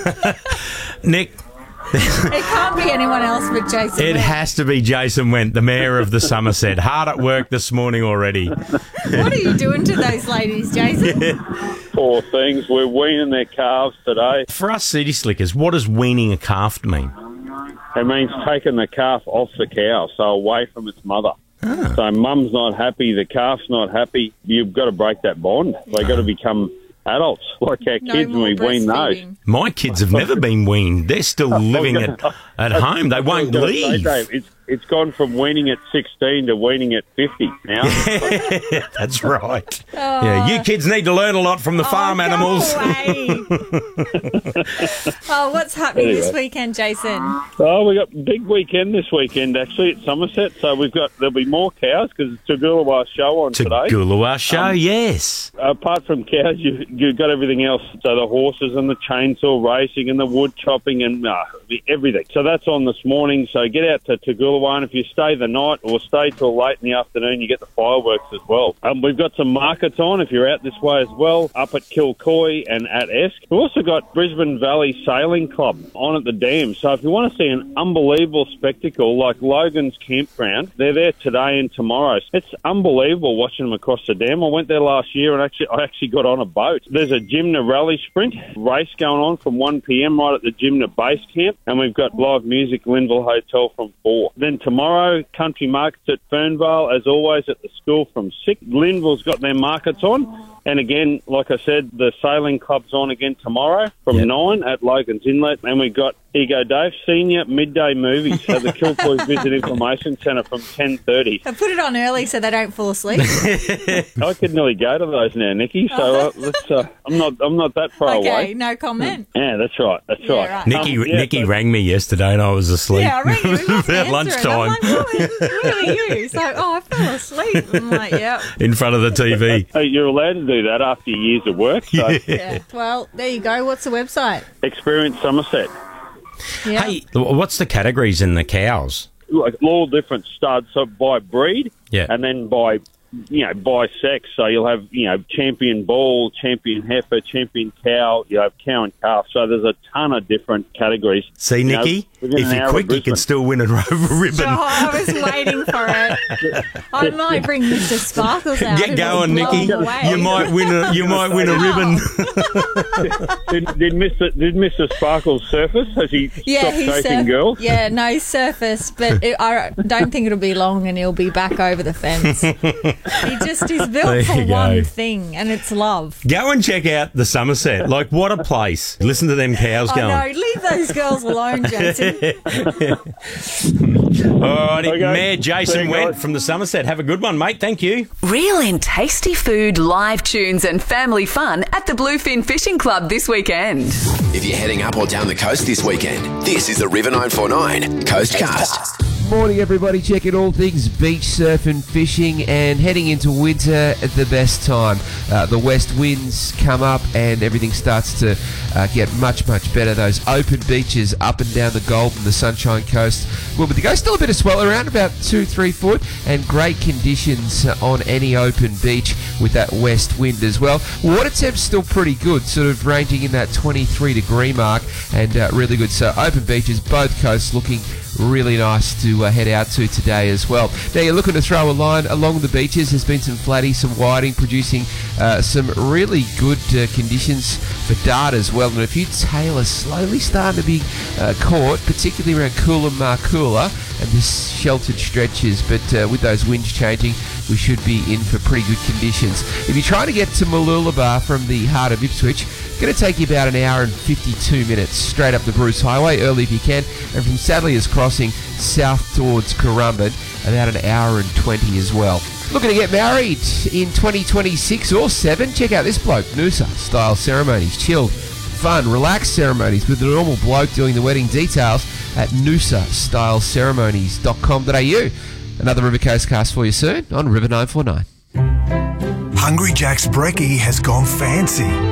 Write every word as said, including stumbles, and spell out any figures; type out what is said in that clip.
Nick. It can't be anyone else but Jason It Wendt. has to be Jason Wendt, the mayor of the Somerset. Hard at work this morning already. What are you doing to those ladies, Jason? Poor things. We're weaning their calves today. For us city slickers, what does weaning a calf mean? It means taking the calf off the cow, so away from its mother. Ah. So mum's not happy, the calf's not happy. You've got to break that bond. They've got to become adults, like our No kids when more we wean those. breastfeeding. My kids have never been weaned. They're still living at, at home. They won't I was gonna say, leave. Dave, it's, it's gone from weaning at sixteen to weaning at fifty now. That's right. Yeah, you kids need to learn a lot from the farm oh, animals. Go away. Oh, what's happening Anyway. this weekend, Jason? Oh, we got a big weekend this weekend, actually, at Somerset. So we've got, there'll be more cows because it's Toogoolawah show on today. Toogoolawah show, Um, yes. Apart from cows, you, you've got everything else. So the horses and the chainsaw racing and the wood chopping and uh, everything. So that's on this morning. So get out to Toogoolawah, and if you stay the night or stay till late in the afternoon, you get the fireworks as well. Um, we've got some markets on if you're out this way as well, up at Kilcoy and at Esk. We've also got Brisbane Valley Sailing Club on at the dam. So if you want to see an unbelievable spectacle like Logan's Campground, they're there today and tomorrow. It's unbelievable watching them across the dam. I went there last year and actually I actually got on a boat. There's a Gymna Rally Sprint race going on from one p.m. right at the Gymna Base Camp, and we've got live music Linville Hotel from four. Then tomorrow, country markets at Fernvale, as always, at the school from six. Linville's got their markets on. And again, like I said, the sailing club's on again tomorrow from Yep. nine at Logan's Inlet. And we've got, here you go, Dave, senior midday movies at the Kilcoy Visit Information Centre from ten thirty. I put it on early so they don't fall asleep. I could nearly go to those now, Nikki. So uh, let's. Uh, I'm not. I'm not that far Okay, away. no comment. Yeah, that's right. That's Yeah, right. right. Nikki Um, yeah, Nikki so- rang me yesterday and I was asleep. Yeah, I rang you. He wasn't At answering. lunchtime. I'm like, what are, what are you? So, oh, I fell asleep. I'm like, yeah. In front of the T V. Hey, you're allowed to do that after your years of work. So Yeah. Well, there you go. What's the website? Experience Somerset. Yeah. Hey, what's the categories in the cows? Like all different studs, so by breed, Yeah. and then by, you know, by sex. So you'll have, you know, champion bull, champion heifer, champion cow. You have cow and calf. So there's a ton of different categories. See, You know, Nikki, within if an hour you're of quick, you Brisbane. can still win a ribbon. Oh, I was waiting for it. I might bring Mister Sparkles out. Get and going, blow Nikki. him away. You might win a you might win a ribbon. did, did Mister Did Mister Sparkles surface? Has he Yeah, stopped he's chasing surf- girls? Yeah, no, he's surfaced, but it, I don't think it'll be long, and he'll be back over the fence. He just is built There for you go. one thing, and it's love. Go and check out the Somerset. Like, what a place. Listen to them cows I going. know. Leave those girls alone, Jason. All righty, Okay. Mayor Jason Thank Wendt God. from the Somerset. Have a good one, mate. Thank you. Reel in tasty food, live tunes and family fun at the Bluefin Fishing Club this weekend. If you're heading up or down the coast this weekend, this is the River nine four nine Coastcast. Morning, everybody. Checking all things beach surfing, fishing, and heading into winter at the best time. Uh, the west winds come up and everything starts to uh, get much, much better. Those open beaches up and down the Gold and the Sunshine Coast will be the go. Still a bit of swell around, about two, three foot, and great conditions on any open beach with that west wind as well. Water temp's still pretty good, sort of ranging in that twenty-three degree mark, and uh, really good. So open beaches, both coasts looking really nice to uh, head out to today as well. Now you're looking to throw a line along the beaches. There's been some flatty, some whiting, producing uh, some really good uh, conditions for dart as well. And a few tailors slowly starting to be uh, caught, particularly around Coolah, Marcoolah and the sheltered stretches. But uh, with those winds changing, we should be in for pretty good conditions. If you're trying to get to Mooloolaba from the heart of Ipswich, it's going to take you about an hour and fifty-two minutes straight up the Bruce Highway, early if you can, and from Sadleyers Crossing south towards Currumbin, about an hour and twenty as well. Looking to get married in twenty twenty-six or seven? Check out this bloke, Noosa Style Ceremonies. Chilled, fun, relaxed ceremonies with the normal bloke doing the wedding details at noosa style ceremonies dot com dot a u. Another River Coast cast for you soon on River nine four nine. Hungry Jack's Brekkie has gone fancy.